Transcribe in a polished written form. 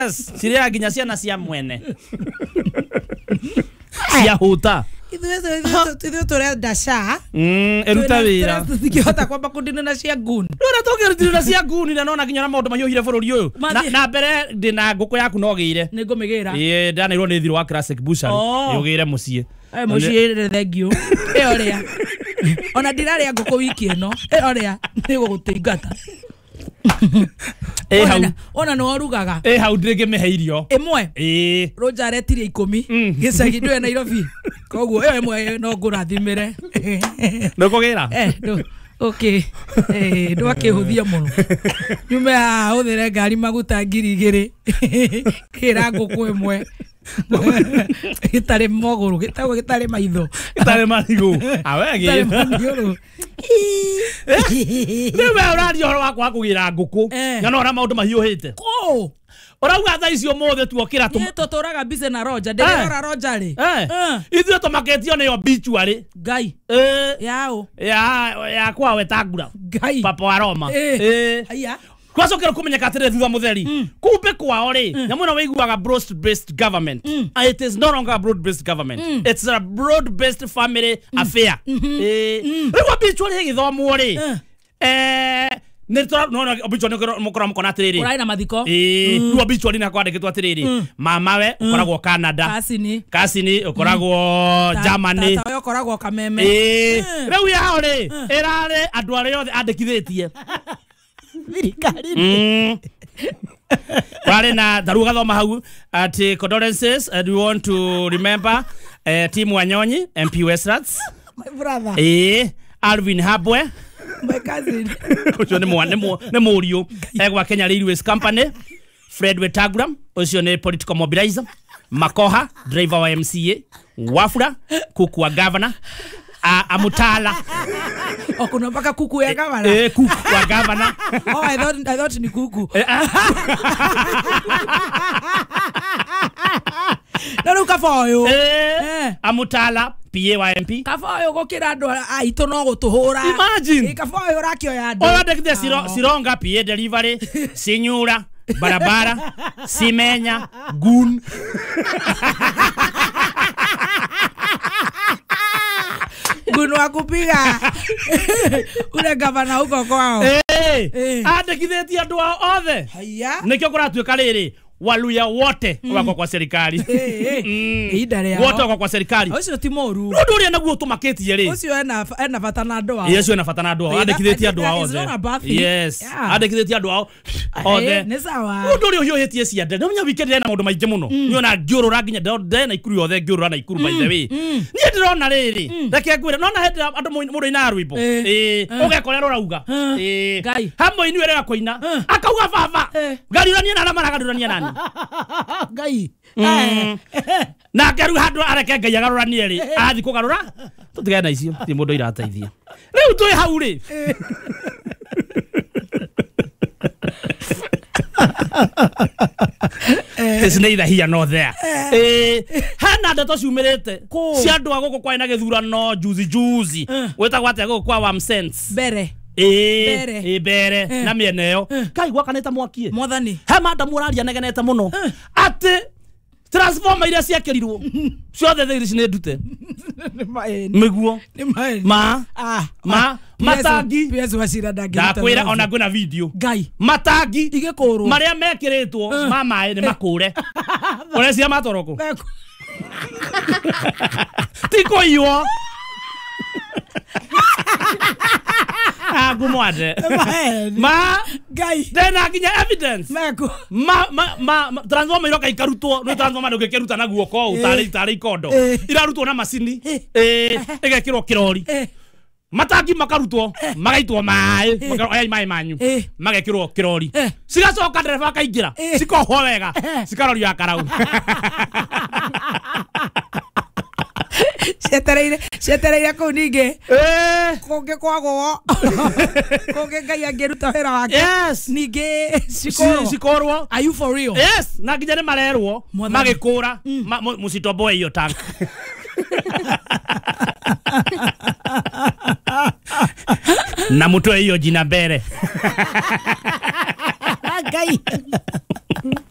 Siria ginya ciana cia mwene. Cia huta. Ithuĩ tũrenda sha. Eruta wĩra. Tũtingĩhota kwamba kũndinana cia nguni. Rora tũngĩrutĩra cia nguni na nona nginya na maũndũ mahiũhire bũrũri ũyũ. Na mbere ndĩna ngũkũ yaku no gĩire. Nĩ ngũmĩgĩra. Ndanairwo nĩ thirũ wa Classic Butchery. Yũgĩire mũciĩ. Mũciĩ thank you. Ũrĩa. Ona ndirarĩa ngũkũ wiki ĩno. Ũrĩa nĩ gũgũtĩngata. Ona no rugaga. Hau ndĩngĩmĩhe irio. Ĩmwe. Roja aretirie 10 gĩcagi ndwe Nairobi. Koguo ĩyo ĩmwe no ngũrathimĩre. Ndũkũgĩra? Okay. Ndwakĩhũthia mũno. Nyume hũthĩre ngari maguta 2000. Kĩra ngũkũ ĩmwe. Gĩtarĩ mogũrũ, gĩtarĩ maitho. Gĩtarĩ maitho. Awege. Rĩu ũraria ũhoro wakwa kũgĩra ngũkũ. Na no ona maũndũ mahiũhĩte. Orauga thaa icio mothe tuokĩra tũtũraga bize na Roja. Ndĩrora Roja rĩ. Ithuĩ tũmakĩtio nĩyo Butchery. Ngai. Yaũ. Ya kwa Wetangula. Ngai. Papa wa Roma. Aya. Kwacokera kumenyeka atĩrĩ thutha mũtheri. Kumbe kwao rĩ. Nyamũ ĩno wĩiguaga broad-based government. It is no longer a broad-based government. It's a broad-based family affair. Rĩu Butchery ĩgĩthomwo rĩ. No Butchery mũkora mũkona atĩrĩrĩ. Ũraĩ na mathiko. Rĩu Butchery na kwandĩkĩtwo atĩrĩrĩ. Mamawe ũkoragwo Canada. Kasini ũkoragwo Germany. Tata ũkoragwo Kameme. Rĩu yao rĩ. Ĩrarĩ andũ arĩa othe andĩkithĩtie. Wale na daruga thoma hau at condolences and we want to remember Team Wanyonyi MP Westlands, my brother, Alvin Habwe, my cousin, ucio nĩ mũriũ egwa Kenya Railways Company, Fred Wetangula ucio nĩ political mobilizer, Makoha driver wa MCA, Wafula kuku wa governor, Amutala. Kuna mpaka kuku ya gavana. Kuku wa gavana. Oh, I thought ni kuku. Nanu kafoyo. Amutala PA wa MP. Kafoyo gukira andu aito no gutuhura. Imagine. Kafoyo rakio ya andu. Oya ndekite Sironga PA delivery, Sinyura, barabara, Simenya, Gun. Gun wa kupiga. Ule gavana huko kwao. Andĩkithĩtie andũ othe. Haya. Nĩkĩo kũratuĩka rĩrĩ. Waluya wote wako kwa serikali. Wote wako kwa serikali. Ucio ti moru. Ndu ria naguo tumaketie ri. Ucio ena bata na andũ ao. Yes, ena bata na andũ ao. Andĩkithĩtie andũ ao othe. Yes. Andĩkithĩtie andũ ao othe. Nĩ sawa. Ndu ria ũhiũhĩtie ciande. Nĩ munya wikendi na maũndũ maingĩ mũno. Niona ngĩũrũra nginya na Ikuru yothe ngĩũrũra na Ikuru by the way. Niĩ ndĩrona rĩrĩ. Reke ngwĩre nona hete andũ mũndũ ina rwĩmbo. Ũgekorera ũrauga. Hamwe ini wĩrega kũina. Akauga baba. Garurania na maragarurania nani. Ngai. Na ngaru handu areke Ngai agaruranie ri athi kugarura tutigana icio ti mundu irateithia riu twi hau ri It's neither here nor there. Hana ndeto ciumirite cia andu aguku kwa ina githurano juzi wetagwo atia guku kwa Wamsense Bere. Bere na miene yo kai gwakaneta mwakie Mwathani he manda muraria negenete muno ati transformer iria ciakirirwo ciothe thiri cine ndute miguo matangi PS wacira ndangi ndakwira ona ngwina video Ngai matangi igikuru maria mekiritwo mamae ni makure urecia matoroko tiko iyo Agumwade. Ngai. Dena nginya evidence. Transformer iroka ikarutwo, no transformer ndogekeruta na guoko utari ikondo. Irarutwo na macini. Igekirwo kirori. Matangi makarutwo, magaitwo mai, mai manyu. Magekirwo kirori. Cigacoka ndereba akaingira. Cikohwo wega. Cikarorio akarau. Shetereire ko ninge konge kwagwo konge Ngai angeruta wera wake ninge sikorwo are you for real yes na nginya ne marerwo magikura musitomboe iyo tank na mutwe hiyo jina mbere Ngai